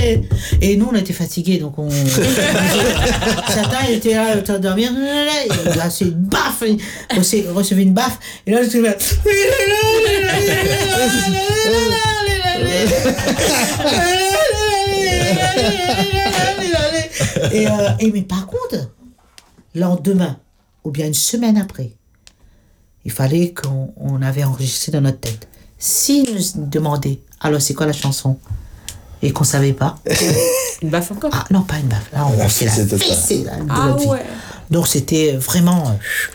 Et nous, on était fatigués, donc on. Certains étaient là, en train de dormir. Et là, c'est une baffe. On recevait une baffe. Et là, je suis là. Et mais par contre, lendemain, ou bien une semaine après, il fallait qu'on avait enregistré dans notre tête. S'ils nous demandaient, alors c'est quoi la chanson? Et qu'on savait pas. Une baffe encore? Ah non, pas une baffe. Là, c'est la fessée. Ah ouais. Donc c'était vraiment